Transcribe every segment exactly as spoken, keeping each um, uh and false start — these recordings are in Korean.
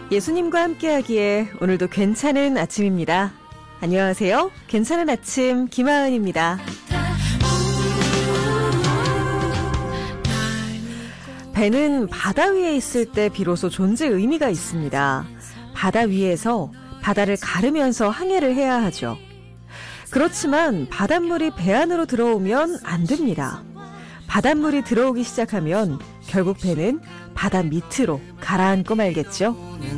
예수님과 함께하기에 오늘도 괜찮은 아침입니다. 안녕하세요. 괜찮은 아침 김하은입니다. 배는 바다 위에 있을 때 비로소 존재 의미가 있습니다. 바다 위에서 바다를 가르면서 항해를 해야 하죠. 그렇지만 바닷물이 배 안으로 들어오면 안 됩니다. 바닷물이 들어오기 시작하면 결국 배는 바다 밑으로 가라앉고 말겠죠.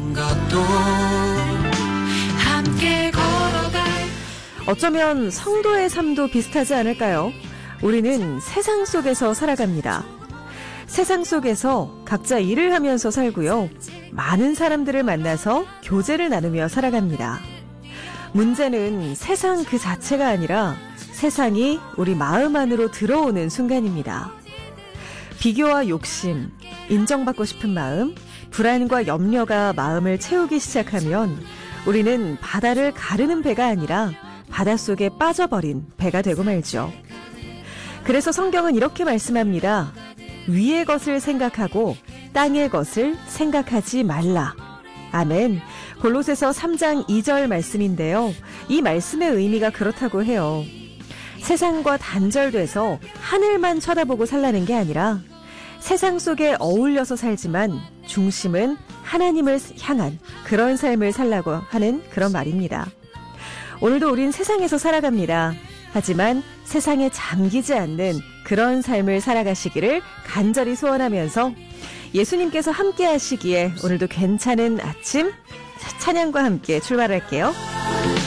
어쩌면 성도의 삶도 비슷하지 않을까요? 우리는 세상 속에서 살아갑니다. 세상 속에서 각자 일을 하면서 살고요. 많은 사람들을 만나서 교제를 나누며 살아갑니다. 문제는 세상 그 자체가 아니라 세상이 우리 마음 안으로 들어오는 순간입니다. 비교와 욕심, 인정받고 싶은 마음, 불안과 염려가 마음을 채우기 시작하면 우리는 바다를 가르는 배가 아니라 바닷속에 빠져버린 배가 되고 말죠. 그래서 성경은 이렇게 말씀합니다. 위의 것을 생각하고 땅의 것을 생각하지 말라. 아멘. 골로새서 삼 장 이 절 말씀인데요. 이 말씀의 의미가 그렇다고 해요. 세상과 단절돼서 하늘만 쳐다보고 살라는 게 아니라 세상 속에 어울려서 살지만 중심은 하나님을 향한 그런 삶을 살라고 하는 그런 말입니다. 오늘도 우린 세상에서 살아갑니다. 하지만 세상에 잠기지 않는 그런 삶을 살아가시기를 간절히 소원하면서 예수님께서 함께 하시기에 오늘도 괜찮은 아침 찬양과 함께 출발할게요.